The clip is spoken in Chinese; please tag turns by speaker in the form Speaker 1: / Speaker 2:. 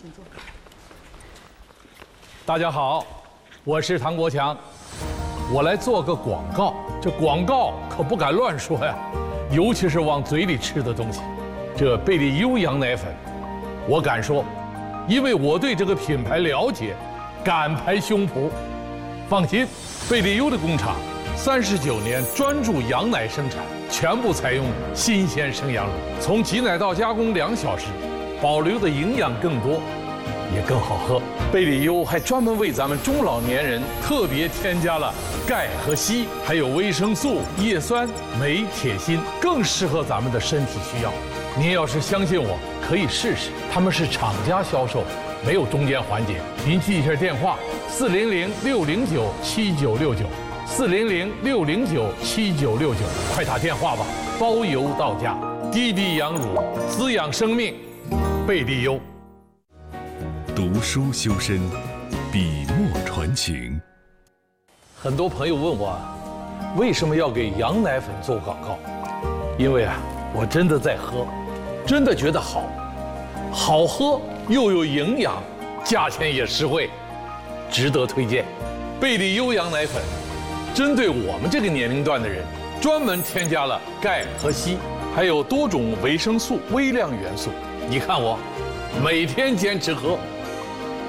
Speaker 1: 请坐。
Speaker 2: 大家好，我是唐国强，我来做个广告。这广告可不敢乱说呀，尤其是往嘴里吃的东西。这贝利优羊奶粉，我敢说，因为我对这个品牌了解，敢拍胸脯。放心，贝利优的工厂39年专注羊奶生产，全部采用新鲜生羊乳，从挤奶到加工2小时，保留的营养更多，也更好喝。贝利优还专门为咱们中老年人特别添加了钙和硒，还有维生素、叶酸、镁、铁、锌，更适合咱们的身体需要。您要是相信我，可以试试。他们是厂家销售，没有中间环节。您记一下电话：400-609-7969，400-609-7969，快打电话吧，包邮到家。滴滴羊乳，滋养生命，贝利优。
Speaker 3: 读书修身，笔墨传情。
Speaker 2: 很多朋友问我，为什么要给羊奶粉做广告？因为啊，我真的在喝，真的觉得好，好喝又有营养，价钱也实惠，值得推荐。贝利优羊奶粉，针对我们这个年龄段的人，专门添加了钙和硒，还有多种维生素、微量元素。你看我，每天坚持喝。